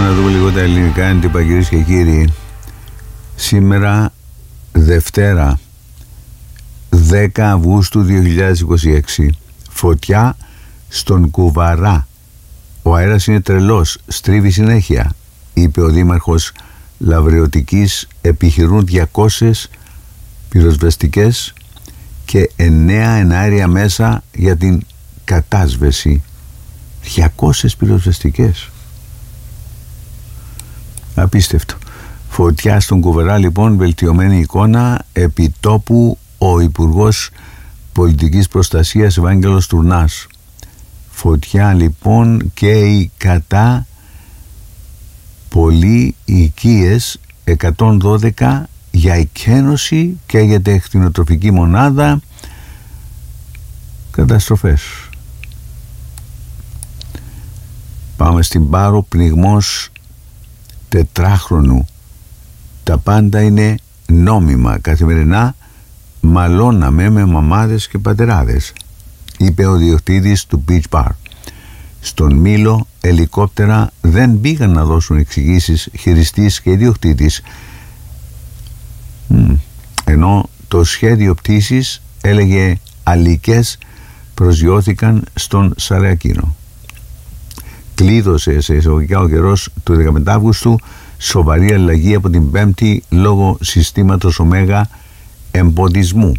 να δούμε λίγο τα ελληνικά έντυπα, κυρίες και κύριοι. Σήμερα Δευτέρα 10 Αυγούστου 2026. Φωτιά στον Κουβαρά. Ο αέρας είναι τρελός, στρίβει συνέχεια, είπε ο δήμαρχος Λαβρεωτικής. Επιχειρούν 200 πυροσβεστικές και 9 εναέρια μέσα για την κατάσβεση. 200 πυροσβεστικές. Απίστευτο. Φωτιά στον Κουβαρά, λοιπόν, βελτιωμένη εικόνα. Επί τόπου ο Υπουργός Πολιτικής Προστασίας Ευάγγελος Τουρνάς. Φωτιά, λοιπόν, και η κατά πολλοί οικίες, 112 για εκένωση και για κτηνοτροφική μονάδα. Καταστροφές. Πάμε στην Πάρο. Πνιγμός τετράχρονου. Τα πάντα είναι νόμιμα. Καθημερινά μαλώναμε με μαμάδες και πατεράδες, είπε ο διοκτήτης του Beach Bar. Στον Μήλο ελικόπτερα δεν πήγαν να δώσουν εξηγήσεις χειριστής και ιδιοκτήτης, ενώ το σχέδιο πτήσης έλεγε αλικές προσγειώθηκαν στον Σαρακίνο. Κλείδωσε σε εισαγωγικά ο καιρός του 15 Αύγουστου, σοβαρή αλλαγή από την Πέμπτη λόγω συστήματος Ωμέγα εμποδισμού.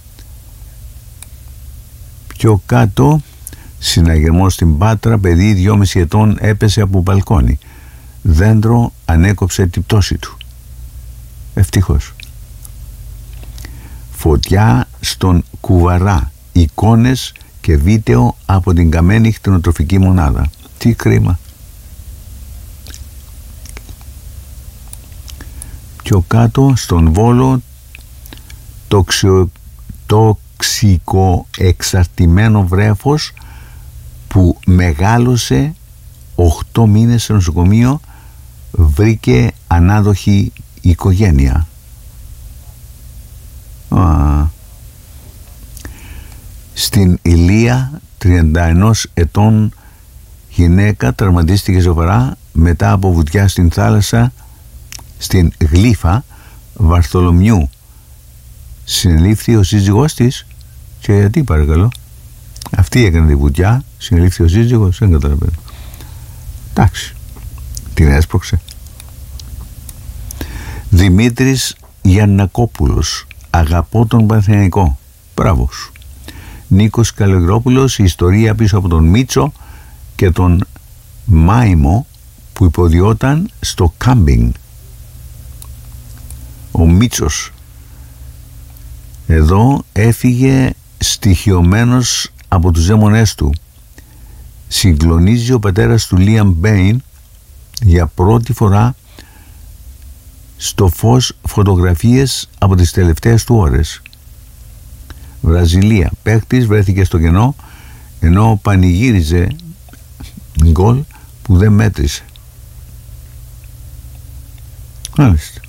Πιο κάτω, συναγερμός στην Πάτρα, παιδί 2,5 ετών έπεσε από μπαλκόνι. Δέντρο ανέκοψε την πτώση του. Ευτυχώς. Φωτιά στον Κουβαρά. Εικόνες και βίντεο από την καμένη κτηνοτροφική μονάδα. Τι κρίμα. Πιο κάτω, στον Βόλο, τοξικοεξαρτημένο βρέφος που μεγάλωσε 8 μήνες σε νοσοκομείο βρήκε ανάδοχη οικογένεια. Στην Ηλία, 31 ετών γυναίκα τραυματίστηκε σοβαρά μετά από βουτιά στην θάλασσα στην Γλύφα Βαρθολομιού. Συνελήφθη ο σύζυγός της. Και γιατί, παρακαλώ? Αυτή έκανε τη βουτιά, συνελήφθη ο σύζυγος, δεν καταλαβαίνω. Εντάξει, την έσπρωξε. Δημήτρης Γιαννακόπουλος. Αγαπώ τον Παναθηναϊκό. Μπράβο σου. Νίκος Καλογερόπουλος. Η ιστορία πίσω από τον Μίτσο και τον Μάιμο που υποδιόταν στο κάμπινγκ. Ο Μίτσος εδώ έφυγε στοιχειωμένος από τους δαίμονές του. Συγκλονίζει ο πατέρας του Λίαμ Μπέιν για πρώτη φορά στο φως φωτογραφίες από τις τελευταίες του ώρες. Βραζιλία. Παίκτης βρέθηκε στο κενό ενώ πανηγύριζε γκολ που δεν μέτρησε. Μάλιστα.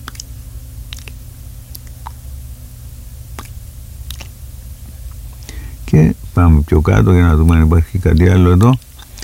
Και πάμε πιο κάτω για να δούμε αν υπάρχει κάτι άλλο εδώ.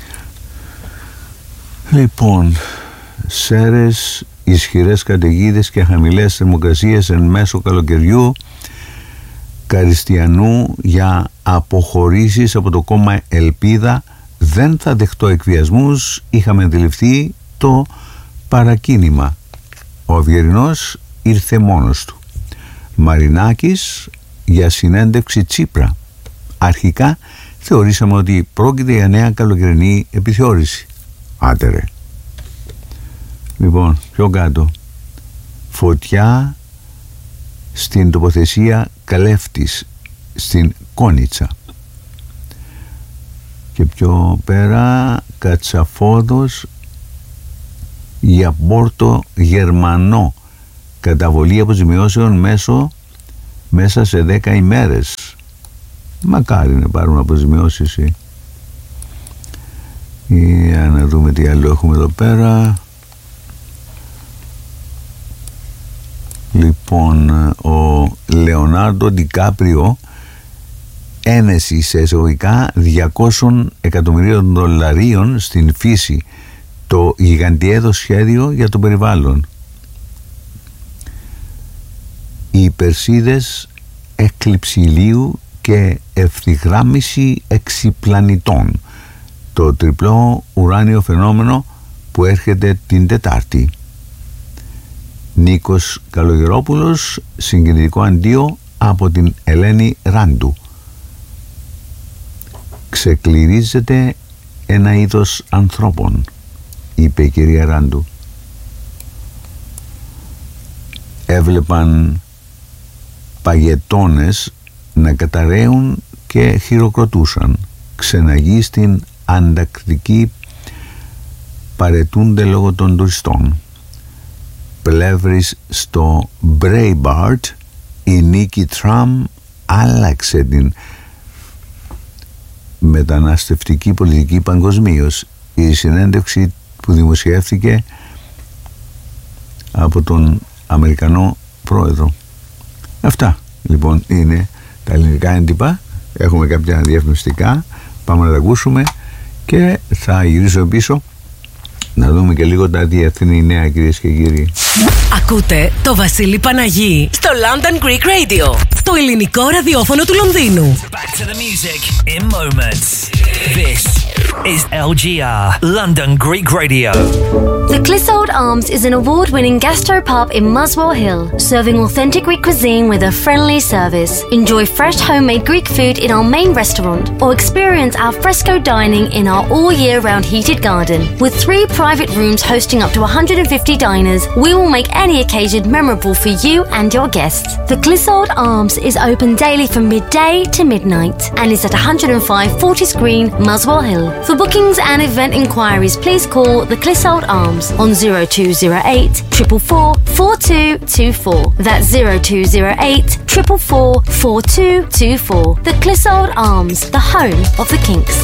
Λοιπόν, Σέρες, ισχυρές καταιγίδες και χαμηλές θερμοκρασίες εν μέσω καλοκαιριού. Καριστιανού για αποχωρήσεις από το κόμμα Ελπίδα. Δεν θα δεχτώ εκβιασμούς. Είχαμε αντιληφθεί το παρακίνημα. Ο Αυγερινός ήρθε μόνος του. Μαρινάκης για συνέντευξη Τσίπρα. Αρχικά θεωρήσαμε ότι πρόκειται για νέα καλοκαιρινή επιθεώρηση. Άντε ρε. Λοιπόν, πιο κάτω. Φωτιά στην τοποθεσία Καλέφτης στην Κόνιτσα. Και πιο πέρα, Κατσαφόδος για Πόρτο Γερμανό. Καταβολή αποζημιώσεων μέσα σε 10 ημέρες. Μακάρι να πάρουν αποζημιώσεις. Για να δούμε τι άλλο έχουμε εδώ πέρα. Λοιπόν, ο Λεωνάρντο Ντικάπριο ένεση σε εισαγωγικά $200 εκατομμυρίων στην φύση το γιγαντιαίδο σχέδιο για το περιβάλλον. Οι υπερσίδες έκλειψη ηλίου και ευθυγράμμιση εξιπλανητών, το τριπλό ουράνιο φαινόμενο που έρχεται την Τετάρτη. Νίκος Καλογερόπουλος, συγκινητικό αντίο από την Ελένη Ράντου. Ξεκληρίζεται ένα είδος ανθρώπων, είπε η κυρία Ράντου. Έβλεπαν παγετώνες να καταραίουν και χειροκροτούσαν. Ξεναγεί στην Ανταρκτική παρετούνται λόγω των τουριστών. Πλεύρης στο Breitbart, η Νίκη Τραμ άλλαξε την μεταναστευτική πολιτική παγκοσμίως. Η συνέντευξη που δημοσιεύθηκε από τον Αμερικανό πρόεδρο. Αυτά λοιπόν είναι τα ελληνικά έντυπα. Έχουμε κάποια διαφημιστικά, πάμε να τα ακούσουμε και θα γυρίσω πίσω να δούμε και λίγο τα διεθνή νέα, κυρίες και κύριοι. Ακούτε το Βασίλη Παναγί στο London Greek Radio, το ελληνικό ραδιόφωνο του Λονδίνου. Back to the music in moments. This is LGR, London Greek Radio. The Clissold Arms is an award-winning gastropub in Muswell Hill, serving authentic Greek cuisine with a friendly service. Enjoy fresh homemade Greek food in our main restaurant or experience our fresco dining in our all-year-round heated garden. With 3 private rooms hosting up to 150 diners, we will make any occasion memorable for you and your guests. The Clissold Arms is open daily from midday to midnight and is at 105 Fortis Green, Muswell Hill. For bookings and event inquiries, please call the Clissold Arms on 0208 444 4224. That's 0208 444 4224. The Clissold Arms, the home of the Kinks.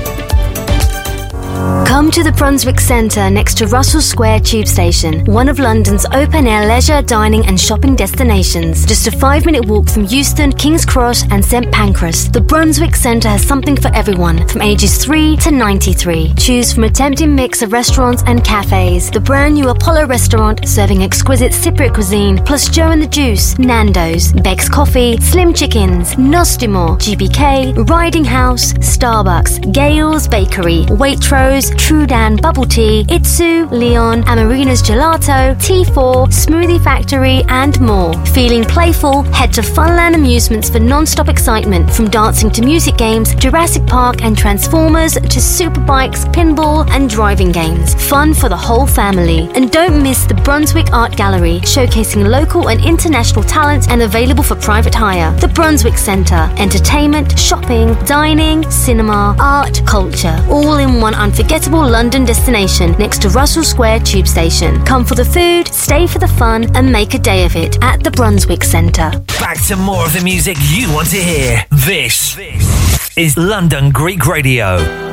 Come to the Brunswick Centre next to Russell Square Tube Station, one of London's open-air leisure, dining and shopping destinations. Just a 5-minute walk from Euston, King's Cross and St Pancras, the Brunswick Centre has something for everyone from ages 3 to 93. Choose from a tempting mix of restaurants and cafes. The brand new Apollo restaurant serving exquisite Cypriot cuisine, plus Joe and the Juice, Nando's, Beck's Coffee, Slim Chickens, Nostimo, GBK, Riding House, Starbucks, Gale's Bakery, Waitrose, Trudan Bubble Tea, Itsu, Leon, Amarina's Gelato, T4, Smoothie Factory and more. Feeling playful? Head to Funland Amusements for non-stop excitement, from dancing to music games, Jurassic Park and Transformers to superbikes, pinball and driving games. Fun for the whole family. And don't miss the Brunswick Art Gallery, showcasing local and international talent and available for private hire. The Brunswick Centre. Entertainment, shopping, dining, cinema, art, culture. All in one unforgettable London destination next to Russell Square Tube Station. Come for the food, stay for the fun and make a day of it at the Brunswick Centre. Back to more of the music you want to hear. This is London Greek Radio.